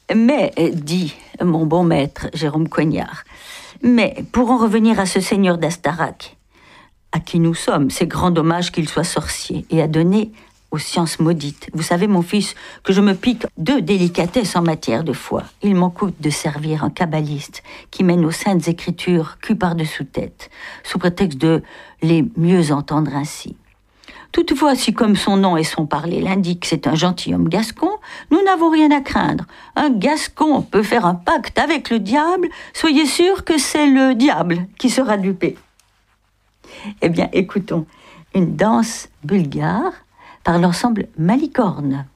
Mais, dit mon bon maître Jérôme Coignard, mais pour en revenir à ce seigneur d'Astarac, à qui nous sommes, c'est grand dommage qu'il soit sorcier et a donné aux sciences maudites. Vous savez, mon fils, que je me pique de délicatesse en matière de foi. Il m'en coûte de servir un kabbaliste qui mène aux saintes écritures cul par-dessous tête, sous prétexte de les mieux entendre ainsi. Toutefois, si comme son nom et son parler l'indiquent, c'est un gentilhomme gascon, nous n'avons rien à craindre. Un gascon peut faire un pacte avec le diable, soyez sûr que c'est le diable qui sera dupé. Eh bien, écoutons une danse bulgare par l'ensemble Malicorne.